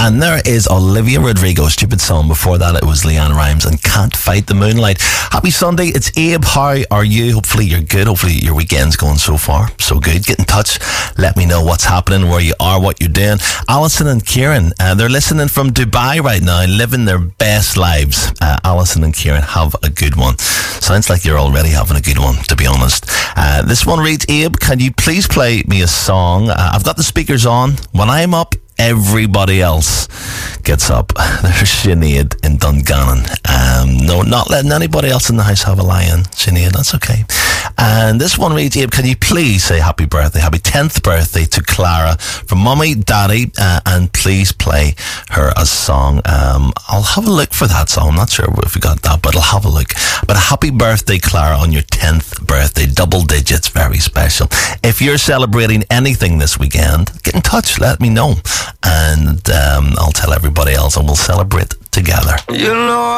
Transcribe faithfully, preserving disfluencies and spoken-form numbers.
And there is Olivia Rodrigo, Stupid Song. Before that, it was Leanne Rimes and Can't Fight the Moonlight. Happy Sunday. It's Abe. How are you? Hopefully you're good. Hopefully your weekend's going so far so good. Get in touch. Let me know what's happening, where you are, what you're doing. Alison and Kieran, uh, they're listening from Dubai right now, living their best lives. Uh, Alison and Kieran, have a good one. Sounds like you're already having a good one, to be honest. Uh, this one reads, Abe, can you please play me a song? Uh, I've got the speakers on. When I'm up, everybody else gets up. There's Sinead in Dungannon. Um, no, not letting anybody else in the house have a lie-in. Sinead, that's okay. And this one reads, Abe, can you please say happy birthday, happy tenth birthday to Clara from Mummy, Daddy, uh, and please play her a song. Um, I'll have a look for that song. I'm not sure if we got that, but I'll have a look. But a happy birthday, Clara, on your tenth birthday. Double digits, very special. If you're celebrating anything this weekend, get in touch, let me know. And um, I'll tell everybody else and we'll celebrate together. You know